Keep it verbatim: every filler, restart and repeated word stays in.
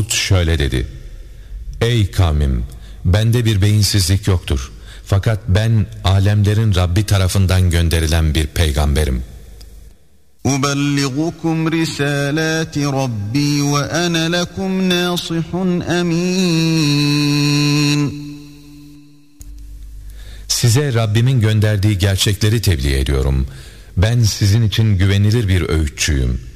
Hud şöyle dedi: Ey kavmim, bende bir beyinsizlik yoktur. Fakat ben alemlerin Rabbi tarafından gönderilen bir peygamberim. Ubellighukum risalati Rabbi ve ana lekum nasihun amin. Size Rabbimin gönderdiği gerçekleri tebliğ ediyorum. Ben sizin için güvenilir bir öğütçüyüm.